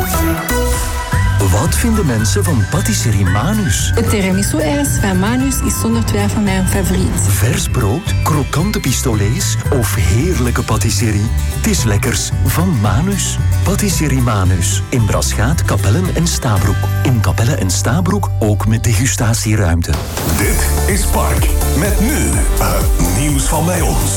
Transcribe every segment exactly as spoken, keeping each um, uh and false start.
Wat vinden mensen van patisserie Manus? Het tiramisu-ijs van Manus is zonder twijfel mijn favoriet. Vers brood, krokante pistolets of heerlijke patisserie? Het is lekkers van Manus. Patisserie Manus. In Braschaat, Kapellen en Stabroek. In Kapellen en Stabroek ook met degustatieruimte. Dit is Park. Met nu het nieuws van bij ons.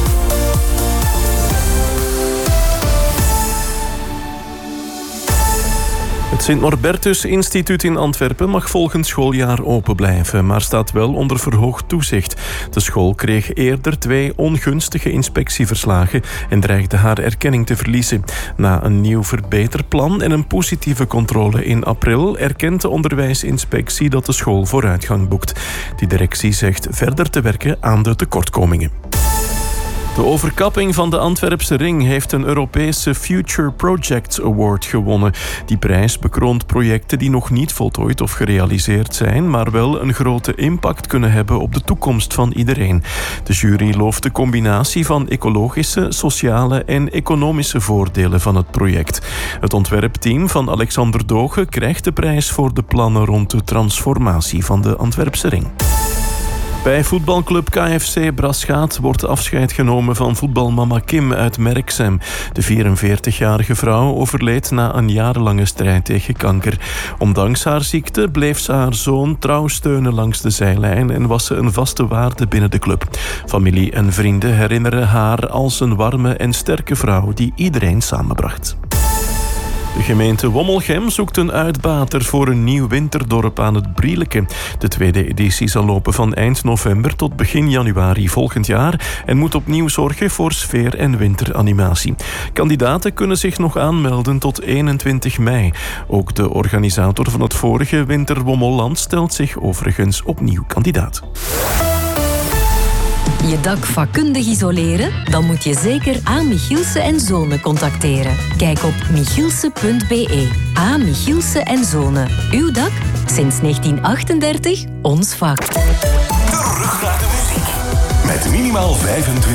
Het Sint-Norbertus Instituut in Antwerpen mag volgend schooljaar open blijven, maar staat wel onder verhoogd toezicht. De school kreeg eerder twee ongunstige inspectieverslagen en dreigde haar erkenning te verliezen. Na een nieuw verbeterplan en een positieve controle in april erkent de onderwijsinspectie dat de school vooruitgang boekt. Die directie zegt verder te werken aan de tekortkomingen. De overkapping van de Antwerpse ring heeft een Europese Future Projects Award gewonnen. Die prijs bekroont projecten die nog niet voltooid of gerealiseerd zijn, maar wel een grote impact kunnen hebben op de toekomst van iedereen. De jury looft de combinatie van ecologische, sociale en economische voordelen van het project. Het ontwerpteam van Alexander Doge krijgt de prijs voor de plannen rond de transformatie van de Antwerpse ring. Bij voetbalclub K F C Braschaat wordt afscheid genomen van voetbalmama Kim uit Merksem. De vierenveertigjarige vrouw overleed na een jarenlange strijd tegen kanker. Ondanks haar ziekte bleef ze haar zoon trouw steunen langs de zijlijn en was ze een vaste waarde binnen de club. Familie en vrienden herinneren haar als een warme en sterke vrouw die iedereen samenbracht. De gemeente Wommelgem zoekt een uitbater voor een nieuw winterdorp aan het Brieleke. De tweede editie zal lopen van eind november tot begin januari volgend jaar en moet opnieuw zorgen voor sfeer- en winteranimatie. Kandidaten kunnen zich nog aanmelden tot eenentwintig mei. Ook de organisator van het vorige Winterwommelland stelt zich overigens opnieuw kandidaat. Je dak vakkundig isoleren? Dan moet je zeker A. Michielsen en Zonen contacteren. Kijk op michielsen punt b e. A. Michielsen en Zonen. Uw dak? Sinds negentien achtendertig ons vak. Terug naar de muziek. Met minimaal vijfentwintig